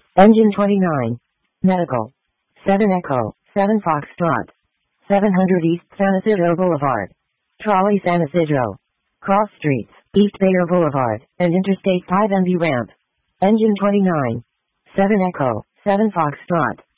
Engine 29. Medical. 7 Echo, 7 Foxtrot. 700 East San Isidro Boulevard. Trolley San Isidro. Cross Streets, East Bayer Boulevard, and Interstate 5 MV ramp. Engine 29. 7 Echo, 7 Foxtrot.